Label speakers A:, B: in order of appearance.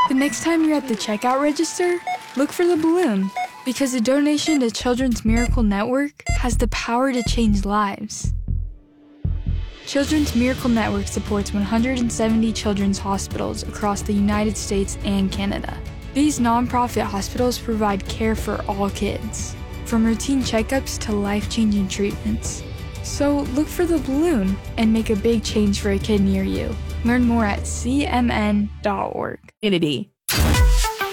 A: The next time you're at the checkout register, look for the balloon, because a donation to Children's Miracle Network has the power to change lives. Children's Miracle Network supports 170 children's hospitals across the United States and Canada. These nonprofit hospitals provide care for all kids, from routine checkups to life-changing treatments. So look for the balloon and make a big change for a kid near you. Learn more at cmn.org.
B: Unity.